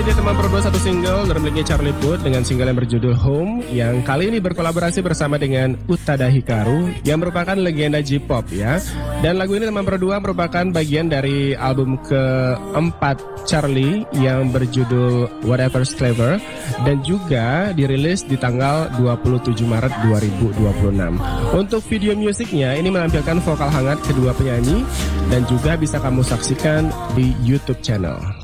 kembali di teman berdua satu single dari miliknya Charlie Puth dengan single yang berjudul Home, yang kali ini berkolaborasi bersama dengan Utada Hikaru yang merupakan legenda J-pop ya. Dan lagu ini teman berdua merupakan bagian dari album keempat Charlie yang berjudul Whatever's Clever dan juga dirilis di tanggal 27 Maret 2026. Untuk video musiknya ini menampilkan vokal hangat kedua penyanyi dan juga bisa kamu saksikan di YouTube channel.